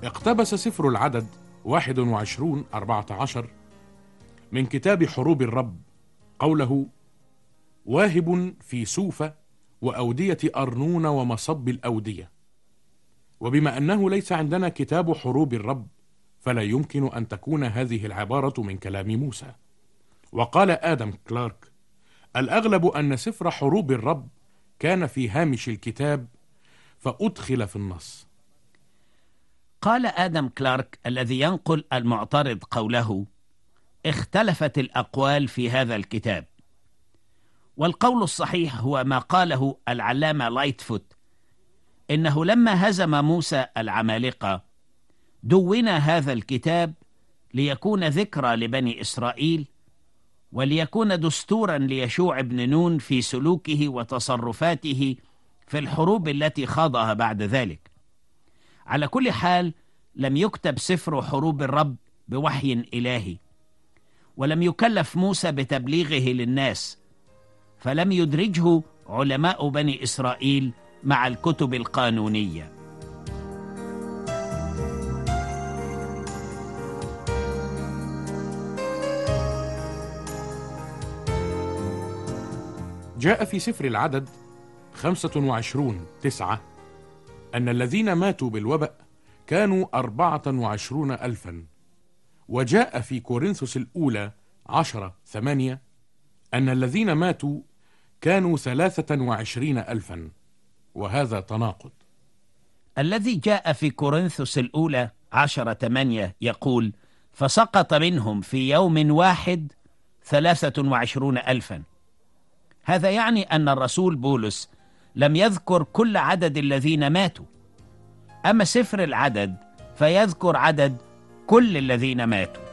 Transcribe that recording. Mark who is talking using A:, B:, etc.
A: اقتبس سفر العدد 21:14 من كتاب حروب الرب قوله: واهب في سوفة وأودية أرنون ومصب الأودية. وبما أنه ليس عندنا كتاب حروب الرب، فلا يمكن أن تكون هذه العبارة من كلام موسى. وقال آدم كلارك: الأغلب أن سفر حروب الرب كان في هامش الكتاب فأدخل في النص.
B: قال آدم كلارك الذي ينقل المعترض قوله: اختلفت الأقوال في هذا الكتاب. والقول الصحيح هو ما قاله العلامة لايتفوت، إنه لما هزم موسى العمالقة دون هذا الكتاب ليكون ذكرى لبني إسرائيل، وليكون دستورا ليشوع بن نون في سلوكه وتصرفاته في الحروب التي خاضها بعد ذلك. على كل حال، لم يكتب سفر حروب الرب بوحي إلهي، ولم يكلف موسى بتبليغه للناس، فلم يدرجه علماء بني إسرائيل مع الكتب القانونية.
A: جاء في سفر العدد 25:9 أن الذين ماتوا بالوباء كانوا 24,000. وجاء في كورنثوس الأولى 10:8 أن الذين ماتوا كانوا 23,000، وهذا تناقض.
B: الذي جاء في كورنثوس الأولى 10:8 يقول: فسقط منهم في يوم واحد 23,000. هذا يعني أن الرسول بولس لم يذكر كل عدد الذين ماتوا، أما سفر العدد فيذكر عدد كل الذين ماتوا.